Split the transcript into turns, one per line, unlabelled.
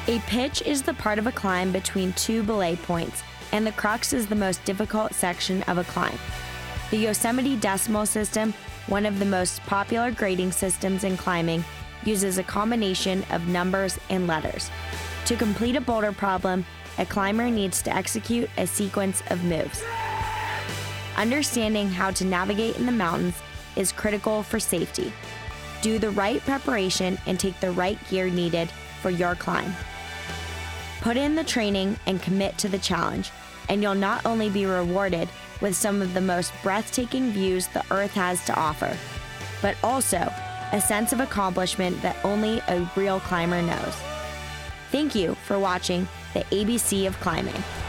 A pitch is the part of a climb between two belay points, and the crux is the most difficult section of a climb. The Yosemite Decimal System, one of the most popular grading systems in climbing, uses a combination of numbers and letters. To complete a boulder problem, a climber needs to execute a sequence of moves. Understanding how to navigate in the mountains is critical for safety. Do the right preparation and take the right gear needed for your climb. Put in the training and commit to the challenge, and you'll not only be rewarded with some of the most breathtaking views the earth has to offer, but also a sense of accomplishment that only a real climber knows. Thank you for watching the ABC of Climbing.